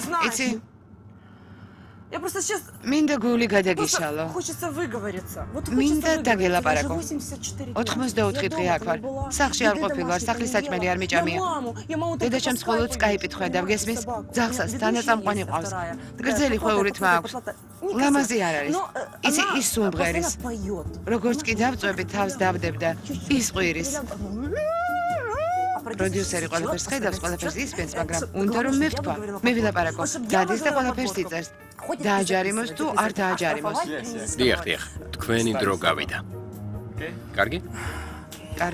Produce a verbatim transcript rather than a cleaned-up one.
знать. იცი, Я просто сейчас მინდა გული გადაგიშალო. хочется выговориться. Вот მინდა хочется დაგელაპარაკო. восемьдесят четыре дня. ოცდაოთხი დღე აქ ვარ. სახლში არ ყოფილი ვარ, სახლის საჭმელი არ მიჭამია. დედაჩემს მხოლოდ სკაიპით ხედავ, გესმის? ძაღლსაც თანაწამყვანი ყავს. გრძელი ხვეური თმა აქვს. ლამაზი არ არის. იცი, ის სულ მღერის. როგორც კი დავწვევი, თავს დავდებდა. ის ყვირის. პროდიუსერი ყველაფერს ხედავს, ყველაფერს ისმენს, მაგრამ უნდა რომ მე ვთქვა. მე ვილაპარაკო. დადის და ყველაფერს იწერს. დააჯარიმოს თუ არ დააჯარიმოს. დიახ, დიახ. თქვენი დრო გავიდა. კარგი?